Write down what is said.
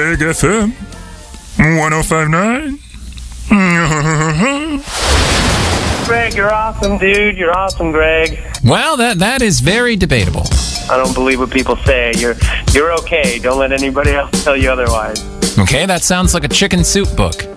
Greg FM 1059. Greg, you're awesome, dude. You're awesome, Greg. Well, that is very debatable. I don't believe what people say. You're okay. Don't let anybody else tell you otherwise. Okay, that sounds like a chicken soup book.